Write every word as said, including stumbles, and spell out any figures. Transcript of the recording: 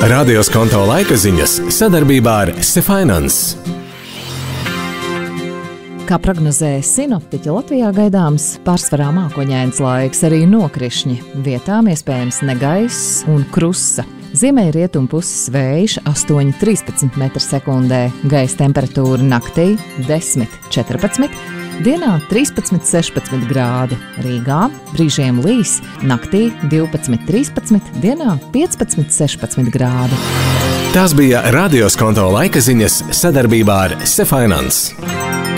Radio Skonto laika ziņas sadarbībā ar Sefinance. Kā prognozēja sinoptiķi, Latvijā gaidāms pārsvarā mākoņains laiks, arī nokrišņi. Vietām iespējams negaiss un krusa. Ziemeļa rietumu puses vējš astoņi līdz trīspadsmit metri sekundē, gaisa temperatūra naktī desmit līdz četrpadsmit, dienā trīspadsmit līdz sešpadsmit grādi. Rīgā brīžiem līs, naktī divpadsmit līdz trīspadsmit, dienā piecpadsmit līdz sešpadsmit grādi. Tās bija Radio Skonto laika ziņas sadarbībā ar Sefinance.